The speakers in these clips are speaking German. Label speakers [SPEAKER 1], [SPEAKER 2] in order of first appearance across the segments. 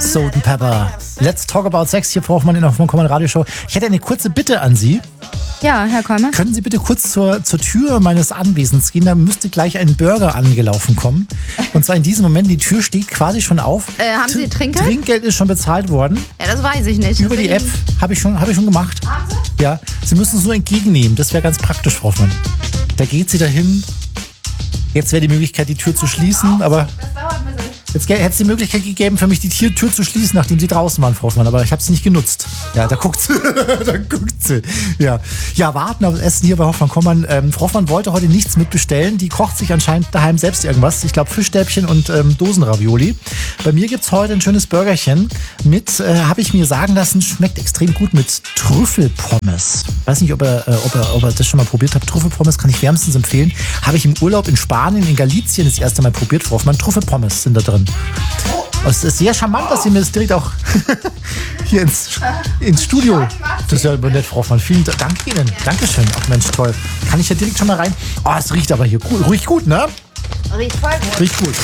[SPEAKER 1] Salt and Pepper. Let's talk about Sex hier, Frau Hoffmann in der Hoffmann Radioshow. Ich hätte eine kurze Bitte an Sie.
[SPEAKER 2] Ja, Herr Kollmann.
[SPEAKER 1] Können Sie bitte kurz zur Tür meines Anwesens gehen? Da müsste gleich ein Burger angelaufen kommen. Und zwar in diesem Moment, die Tür steht quasi schon auf.
[SPEAKER 2] Haben Sie Trinkgeld?
[SPEAKER 1] Trinkgeld ist schon bezahlt worden.
[SPEAKER 2] Ja, das weiß ich nicht.
[SPEAKER 1] Über die App habe ich schon gemacht.
[SPEAKER 2] Haben Sie?
[SPEAKER 1] Ja, Sie müssen es nur entgegennehmen. Das wäre ganz praktisch, Frau Hoffmann. Da geht sie dahin. Jetzt wäre die Möglichkeit, die Tür zu schließen, aber
[SPEAKER 2] Das dauert ein bisschen.
[SPEAKER 1] jetzt hätte es die Möglichkeit gegeben, für mich die Tür zu schließen, nachdem Sie draußen waren, Frau Hoffmann, aber ich habe es nicht genutzt. Ja, da guckt sie. Da guckt sie. Ja, warten auf das Essen hier bei Hoffmann-Kommern. Frau Hoffmann wollte heute nichts mitbestellen. Die kocht sich anscheinend daheim selbst irgendwas. Ich glaube, Fischstäbchen und Dosenravioli. Bei mir gibt es heute ein schönes Burgerchen mit, habe ich mir sagen lassen, schmeckt extrem gut mit Trüffelpommes. Weiß nicht, ob er das schon mal probiert hat. Trüffelpommes kann ich wärmstens empfehlen. Habe ich im Urlaub in Spanien, in Galicien das erste Mal probiert, Frau Hoffmann. Trüffelpommes sind da drin. Es ist sehr charmant, dass Sie mir das direkt auch hier ins Studio. Das ist ja nett, Frau Hoffmann. Vielen Dank Ihnen. Dankeschön. Ach Mensch, toll. Kann ich ja direkt schon mal rein. Oh, es riecht aber hier ruhig gut, ne?
[SPEAKER 2] Riecht voll gut.
[SPEAKER 1] Riecht gut.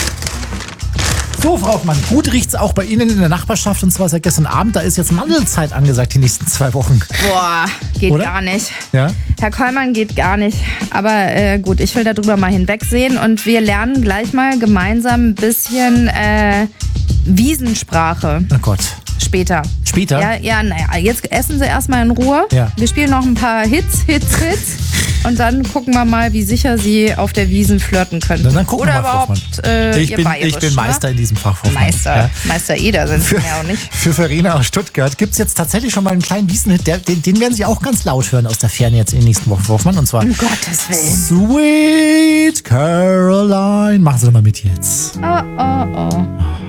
[SPEAKER 1] So, Frau Hoffmann, gut riecht's auch bei Ihnen in der Nachbarschaft. Und zwar seit gestern Abend. Da ist jetzt Mandelzeit angesagt, die nächsten 2 Wochen.
[SPEAKER 2] Boah, geht
[SPEAKER 1] Oder?
[SPEAKER 2] gar nicht.
[SPEAKER 1] Ja?
[SPEAKER 2] Herr Kollmann, geht gar nicht. Aber gut, ich will darüber mal hinwegsehen. Und wir lernen gleich mal gemeinsam ein bisschen Wiesensprache.
[SPEAKER 1] Oh Gott.
[SPEAKER 2] Später.
[SPEAKER 1] Später?
[SPEAKER 2] Ja, naja, jetzt essen Sie erstmal in Ruhe.
[SPEAKER 1] Ja.
[SPEAKER 2] Wir spielen noch ein paar Hits. Und dann gucken wir mal, wie sicher Sie auf der Wiesn flirten können.
[SPEAKER 1] Na, dann gucken
[SPEAKER 2] Oder
[SPEAKER 1] wir mal, Frau
[SPEAKER 2] überhaupt
[SPEAKER 1] Ich
[SPEAKER 2] Ihr
[SPEAKER 1] bin
[SPEAKER 2] Bayerisch,
[SPEAKER 1] Meister in diesem Fach, Frau Hoffmann.
[SPEAKER 2] Meister. Meister Eder sind Sie ja auch nicht.
[SPEAKER 1] Für Verena aus Stuttgart gibt es jetzt tatsächlich schon mal einen kleinen Wiesenhit. Den werden Sie auch ganz laut hören aus der Ferne jetzt in den nächsten Wochen, Frau Hoffmann. Und zwar
[SPEAKER 2] Um Gottes Willen.
[SPEAKER 1] Sweet Caroline. Machen Sie doch mal mit jetzt.
[SPEAKER 2] Oh.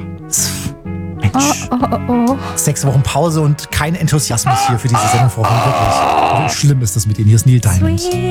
[SPEAKER 1] Mensch.
[SPEAKER 2] Oh.
[SPEAKER 1] 6 Wochen Pause und kein Enthusiasmus hier für diese Sendung, Frau Hoffmann. Wirklich. Wie schlimm ist das mit Ihnen? Hier ist Neil Diamond.